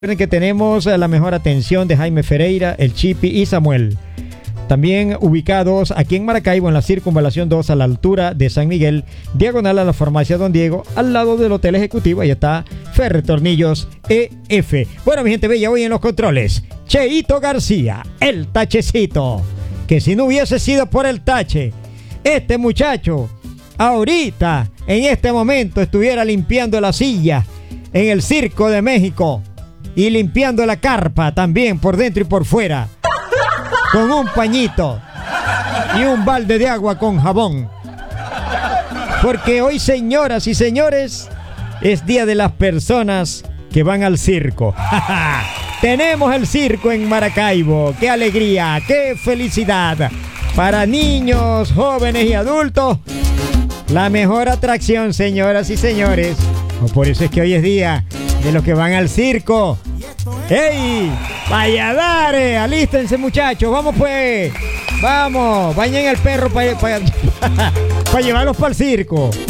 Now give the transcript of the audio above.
Recuerden que tenemos la mejor atención de Jaime Ferreira, el Chipi y Samuel. También ubicados aquí en Maracaibo, en la Circunvalación 2, a la altura de San Miguel, diagonal a la farmacia Don Diego, al lado del Hotel Ejecutivo. Ahí está Ferretornillos EF. Bueno, mi gente bella, hoy en los controles, Cheito García, el tachecito. Que si no hubiese sido por el tache, este muchacho ahorita, en este momento, estuviera limpiando la silla en el Circo de México y limpiando la carpa también por dentro y por fuera, con un pañito y un balde de agua con jabón. Porque hoy, señoras y señores, es día de las personas que van al circo. Tenemos el circo en Maracaibo. ¡Qué alegría! ¡Qué felicidad! Para niños, jóvenes y adultos, la mejor atracción, señoras y señores. Por eso es que hoy es día de los que van al circo. ¡Ey! ¡Valladares! ¡Alístense, muchachos! ¡Vamos, pues! ¡Vamos! Bañen el perro para llevarlos para el circo.